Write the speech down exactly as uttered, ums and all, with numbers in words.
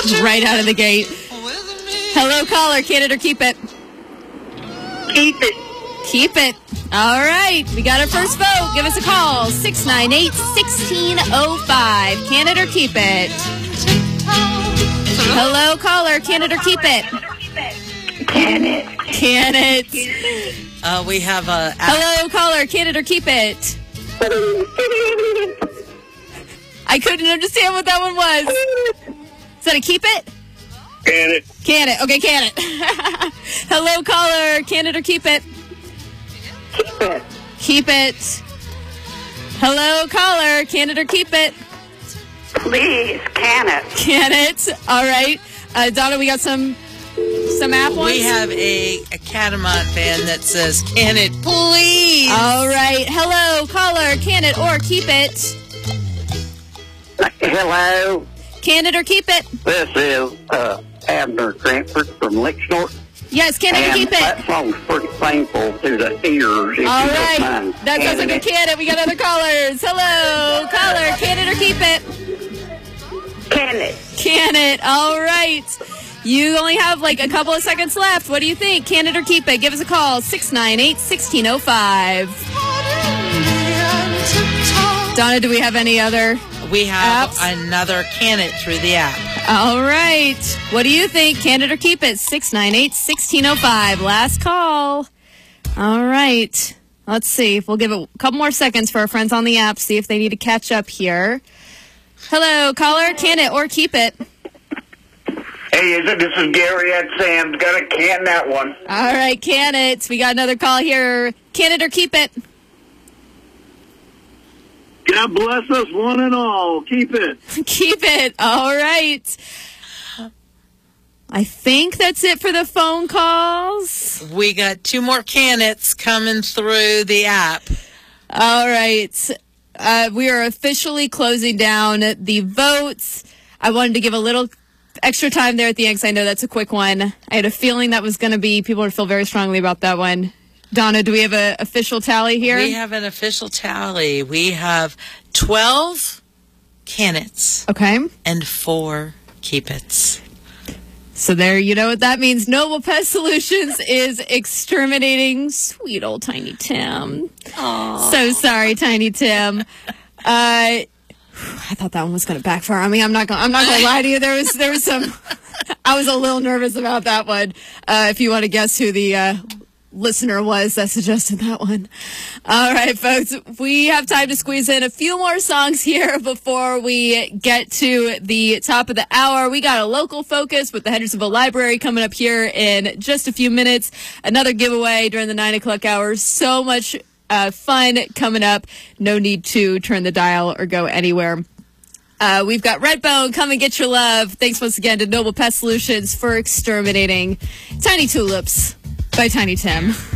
Right out of the gate. Hello, caller. Can it or keep it? Keep it. Keep it. All right. We got our first vote. Give us a call. six nine eight, one six zero five. Can it or keep it? Hello, caller. Can it or keep it? Can it. Can it. Uh, we have a... Hello, caller. Can it or keep it? I couldn't understand what that one was. Is that a keep it? Can it. Can it. Okay, can it. Hello, caller. Can it or keep it? Keep it. Keep it. Hello, caller. Can it or keep it? Please, can it. Can it. All right. Uh, Donna, we got some some app ones? We have a, a Catamount fan that says, can it please? All right. Hello, caller. Can it or keep it? Hello. Can it or keep it? This is uh, Abner Cranford from Lexington. Yes, can it or And keep it? that song's pretty painful to the ears. If All you don't right. mind. That sounds like a can it. We got other callers. Hello, caller. Can it or keep it? Can it. Can it. All right. You only have like a couple of seconds left. What do you think? Can it or keep it? Give us a call. six nine eight, one six zero five. Donna, do we have any other We have apps? another can it through the app. All right. What do you think? Can it or keep it? six nine eight, one six zero five. Last call. All right. Let's see. We'll give it a couple more seconds for our friends on the app, see if they need to catch up here. Hello, caller. Can it or keep it? Hey, is it? This is Gary at Sam's. Gotta can that one. All right, can it. We got another call here. Can it or keep it? God bless us one and all. Keep it. Keep it. All right. I think that's it for the phone calls. We got two more can it's coming through the app. All right. Uh, we are officially closing down the votes. I wanted to give a little extra time there at the end because I know that's a quick one. I had a feeling that was going to be, people would feel very strongly about that one. Donna, do we have an official tally here? We have an official tally. We have twelve can it's Okay. and four keep it's. So there, you know what that means. Noble Pest Solutions is exterminating sweet old Tiny Tim. Aww. So sorry, Tiny Tim. Uh, I thought that one was going to backfire on me. I'm not going. I'm not going to lie to you. There was there was some. I was a little nervous about that one. Uh, if you want to guess who the uh, listener was that suggested that one. All right, folks. We have time to squeeze in a few more songs here before we get to the top of the hour. We got a local focus with the Hendersonville Library coming up here in just a few minutes. Another giveaway during the nine o'clock hour. So much uh, fun coming up. No need to turn the dial or go anywhere. Uh, we've got Redbone, Come and Get Your Love. Thanks once again to Noble Pest Solutions for exterminating Tiny Tulips by Tiny Tim.